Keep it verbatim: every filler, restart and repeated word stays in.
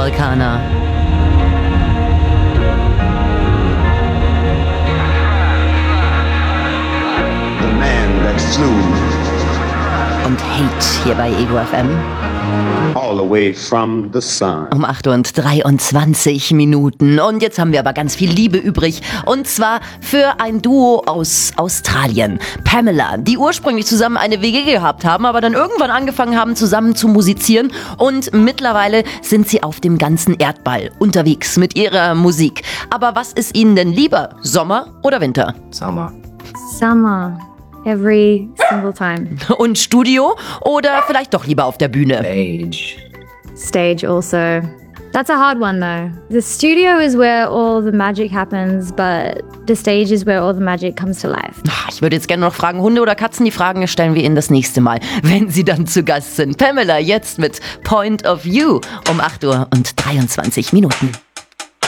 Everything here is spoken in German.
Volcana. The man that slew Und Hate hier bei Ego F M. all the way from the sun. Um acht Uhr dreiundzwanzig Minuten. Und jetzt haben wir aber ganz viel Liebe übrig. Und zwar für ein Duo aus Australien. Pamela, die ursprünglich zusammen eine W G gehabt haben, aber dann irgendwann angefangen haben, zusammen zu musizieren. Und mittlerweile sind sie auf dem ganzen Erdball unterwegs mit ihrer Musik. Aber was ist ihnen denn lieber? Sommer oder Winter? Summer. Summer. Every single time. Und Studio oder vielleicht doch lieber auf der Bühne? Stage. Stage also. That's a hard one though. The studio is where all the magic happens, but the stage is where all the magic comes to life. Ich würde jetzt gerne noch fragen, Hunde oder Katzen? Die Fragen stellen wir Ihnen das nächste Mal, wenn Sie dann zu Gast sind. Pamela jetzt mit Point of View um acht Uhr dreiundzwanzig Minuten.